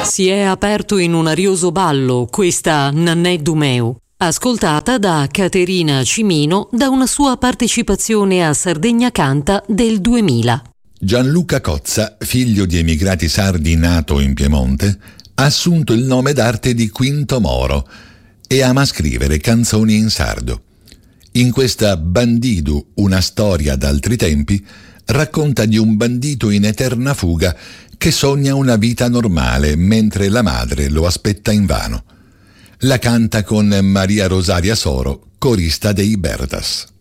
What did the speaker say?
Si è aperto in un arioso ballo questa Nannè Dumeu, ascoltata da Caterina Cimino da una sua partecipazione a Sardegna Canta del 2000. Gianluca Cozza, figlio di emigrati sardi nato in Piemonte, ha assunto il nome d'arte di Quinto Moro e ama scrivere canzoni in sardo. In questa Bandidu, una storia d'altri tempi, racconta di un bandito in eterna fuga che sogna una vita normale mentre la madre lo aspetta invano. La canta con Maria Rosaria Soro, corista dei Bertas.